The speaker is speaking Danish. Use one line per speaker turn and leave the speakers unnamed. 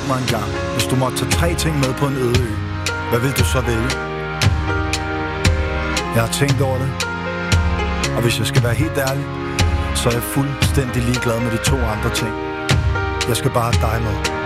mig engang, hvis du måtte tage 3 ting med på en øde ø, hvad vil du så vælge? Jeg har tænkt over det, og hvis jeg skal være helt ærlig, så er jeg fuldstændig ligeglad med de 2 andre ting. Jeg skal bare have dig med.